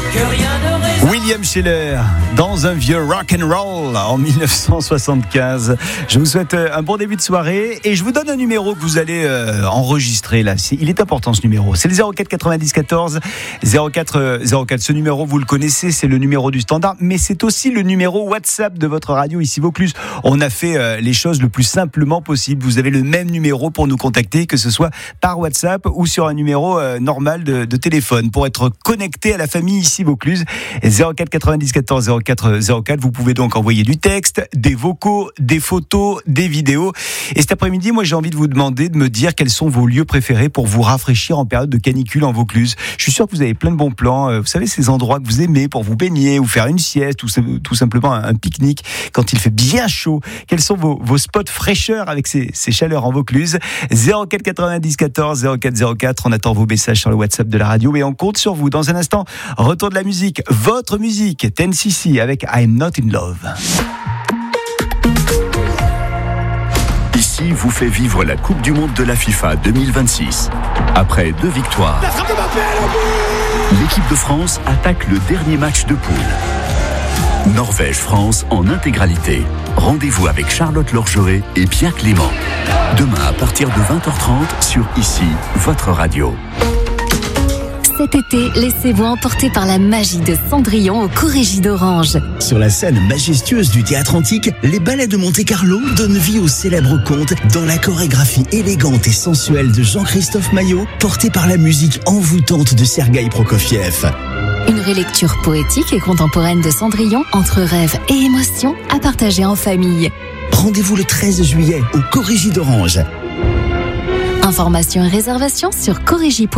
William Scheller dans un vieux rock and roll en 1975. Je vous souhaite un bon début de soirée et je vous donne un numéro que vous allez enregistrer là. Il est important ce numéro. C'est le 04 90 14 04 04. Ce numéro vous le connaissez, c'est le numéro du standard, mais c'est aussi le numéro WhatsApp de votre radio ici Vaucluse. On a fait les choses le plus simplement possible. Vous avez le même numéro pour nous contacter, que ce soit par WhatsApp ou sur un numéro normal de téléphone pour être connecté à la famille ici Vaucluse. 04 90 14 04 04. Vous pouvez donc envoyer du texte, des vocaux, des photos, des vidéos. Et cet après-midi, moi, j'ai envie de vous demander de me dire quels sont vos lieux préférés pour vous rafraîchir en période de canicule en Vaucluse. Je suis sûr que vous avez plein de bons plans. Vous savez, ces endroits que vous aimez pour vous baigner ou faire une sieste ou tout simplement un pique-nique quand il fait bien chaud. Quels sont vos spots fraîcheur avec ces chaleurs en Vaucluse? 04 90 14 04 04. On attend vos messages sur le WhatsApp de la radio et on compte sur vous. Dans un instant, retour de la musique. Votre musique, 10cc avec I'm Not In Love. Ici vous fait vivre la Coupe du Monde de la FIFA 2026. Après 2 victoires, l'équipe de France attaque le dernier match de poule. Norvège-France en intégralité. Rendez-vous avec Charlotte Lorgeret et Pierre Clément. Demain à partir de 20h30 sur Ici, votre radio. Cet été, laissez-vous emporter par la magie de Cendrillon au Corrégie d'Orange. Sur la scène majestueuse du théâtre antique, les ballets de Monte-Carlo donnent vie au célèbre conte dans la chorégraphie élégante et sensuelle de Jean-Christophe Maillot, portée par la musique envoûtante de Sergueï Prokofiev. Une relecture poétique et contemporaine de Cendrillon, entre rêve et émotion, à partager en famille. Rendez-vous le 13 juillet au Corrégie d'Orange. Informations et réservations sur corrégie.fr.